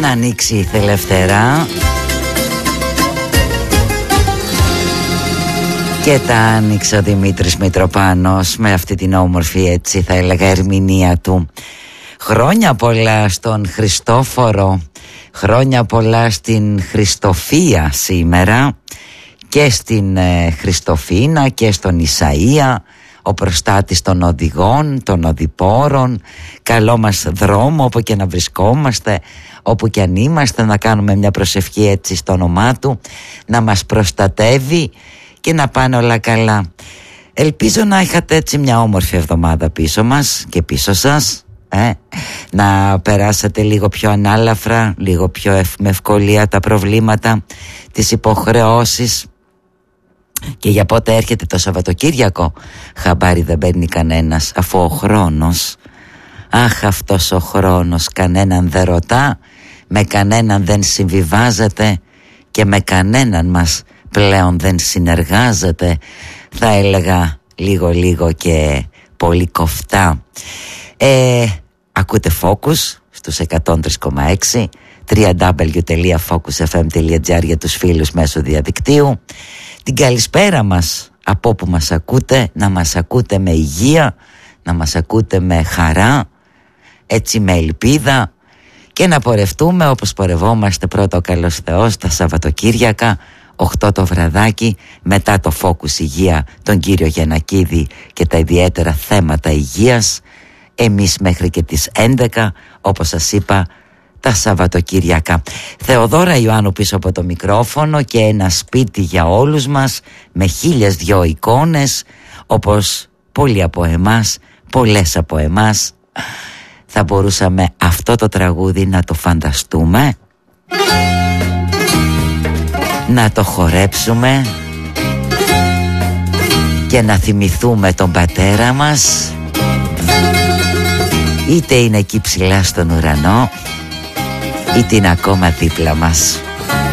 να ανοίξει η Θελευθερά και τα άνοιξε ο Δημήτρης Μητροπάνος με αυτή την όμορφη, έτσι θα έλεγα, ερμηνεία του. Χρόνια πολλά στον Χριστόφορο, χρόνια πολλά στην Χριστοφία σήμερα και στην Χριστοφίνα και στον Ισαΐα, ο προστάτης των οδηγών, των οδηπόρων. Καλό μας δρόμο όπου και να βρισκόμαστε, όπου και αν είμαστε, να κάνουμε μια προσευχή έτσι στο όνομά του, να μας προστατεύει και να πάνε όλα καλά. Ελπίζω να είχατε έτσι μια όμορφη εβδομάδα πίσω μας και πίσω σας, να περάσατε λίγο πιο ανάλαφρα, λίγο πιο με ευκολία τα προβλήματα, τις υποχρεώσεις. Και για πότε έρχεται το Σαββατοκύριακο, χαμπάρι δεν παίρνει κανένας, αφού ο χρόνος, αχ αυτός ο χρόνος, κανέναν δεν ρωτά, με κανέναν δεν συμβιβάζεται και με κανέναν μας πλέον δεν συνεργάζεται, θα έλεγα λίγο και πολύ κοφτά. Ακούτε Focus στους 103,6, www.focusfm.gr για τους φίλους μέσω διαδικτύου. Την καλησπέρα μας από όπου μας ακούτε, να μας ακούτε με υγεία, να μας ακούτε με χαρά, έτσι με ελπίδα, και να πορευτούμε όπως πορευόμαστε πρώτα ο καλός Θεός τα Σαββατοκύριακα 8 το βραδάκι, μετά το Focus Υγεία, τον κύριο Γιαννακίδη και τα ιδιαίτερα θέματα υγείας, εμείς μέχρι και τις 11 όπως σας είπα τα Σαββατοκύριακα. Θεοδόρα Ιωάννου πίσω από το μικρόφωνο και ένα σπίτι για όλους μας με 1002 εικόνες, όπως πολλοί από εμάς, πολλές από εμάς θα μπορούσαμε αυτό το τραγούδι να το φανταστούμε, να το χορέψουμε και να θυμηθούμε τον πατέρα μας, είτε είναι εκεί ψηλά στον ουρανό είτε είναι ακόμα δίπλα μας.